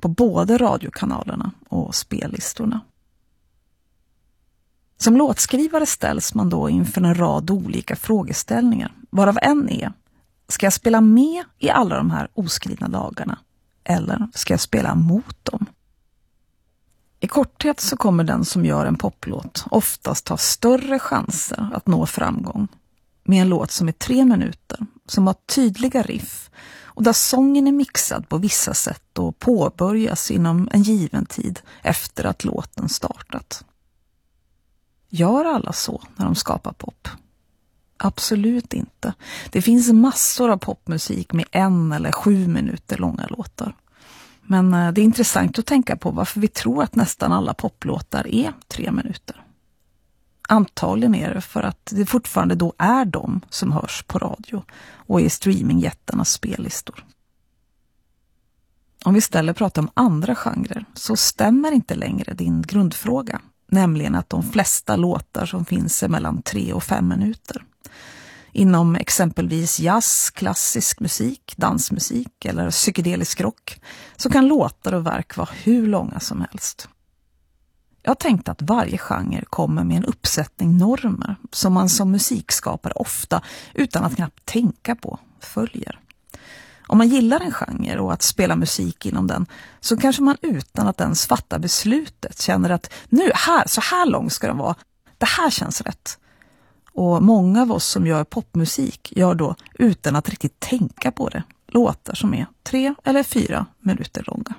på både radiokanalerna och spellistorna. Som låtskrivare ställs man då inför en rad olika frågeställningar, varav en är: ska jag spela med i alla de här oskrivna lagarna eller ska jag spela mot dem? I korthet så kommer den som gör en poplåt oftast ha större chanser att nå framgång med en låt som är 3 minuter, som har tydliga riff och där sången är mixad på vissa sätt och påbörjas inom en given tid efter att låten startat. Gör alla så när de skapar pop? Absolut inte. Det finns massor av popmusik med 1 eller 7 minuter långa låtar. Men det är intressant att tänka på varför vi tror att nästan alla poplåtar är 3 minuter. Antagligen är det för att det fortfarande då är de som hörs på radio och i streamingjättarnas spellistor. Om vi istället pratar om andra genrer så stämmer inte längre din grundfråga, nämligen att de flesta låtar som finns är mellan 3 och 5 minuter. Inom exempelvis jazz, klassisk musik, dansmusik eller psykedelisk rock så kan låtar och verk vara hur långa som helst. Jag tänkte att varje genre kommer med en uppsättning normer som man som musikskapare ofta, utan att knappt tänka på, följer. Om man gillar en genre och att spela musik inom den så kanske man utan att ens fatta beslutet känner att så här lång ska den vara, det här känns rätt. Och många av oss som gör popmusik gör då, utan att riktigt tänka på det, låtar som är 3 eller 4 minuter långa.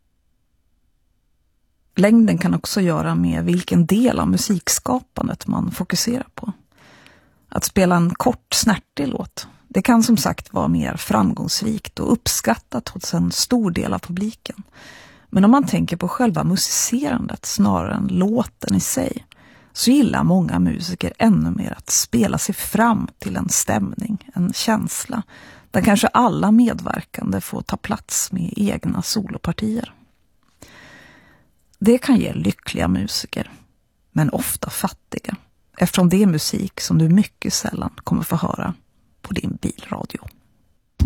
Längden kan också göra med vilken del av musikskapandet man fokuserar på. Att spela en kort, snärtig låt, det kan som sagt vara mer framgångsrikt och uppskattat hos en stor del av publiken. Men om man tänker på själva musicerandet snarare än låten i sig, så gillar många musiker ännu mer att spela sig fram till en stämning, en känsla, där kanske alla medverkande får ta plats med egna solopartier. Det kan ge lyckliga musiker, men ofta fattiga, eftersom det är musik som du mycket sällan kommer få höra på din bilradio.